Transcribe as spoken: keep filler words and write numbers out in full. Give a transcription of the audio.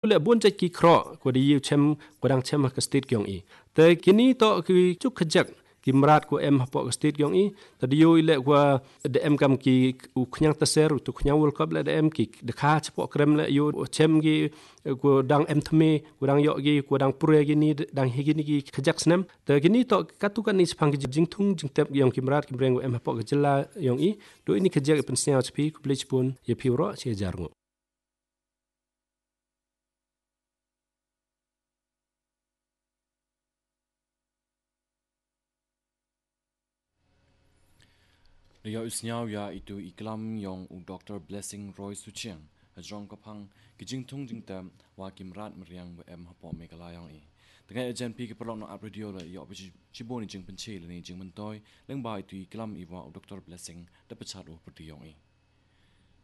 le bon jai ki kro ko di chem ko dang chem ka state kyong i te kini to ki chuk khajak ki mrat ko em hapo ka state kyong i tadi yo ile kwa de em kam ki u khnyang taser tu khnyang world cup le de em ki de kha chapo krem le yo chem gi ko dang em thme ko dang yo gi ko dang pure gi ni dang hi gi ni ki khajak snam te kini to katukan ni spang gi jing thung jing tep yong ki mrat ki breng em hapo ka jilla yong i do ini khajak pen snya chpi ku blech pun ye piuro che jarngo Ria usnyau ya itu iklam yong u Doctor Blessing Roy Suchiang ajong kapang kijing thung jing tam wa kimrat mriang bu em hapo megalayang i dengan agen pi ke perlok no up radio la yo bi chiboni jing penche le ni jing mentoy leng ba itu iklam i wa Doctor Blessing da pechat u putiyong i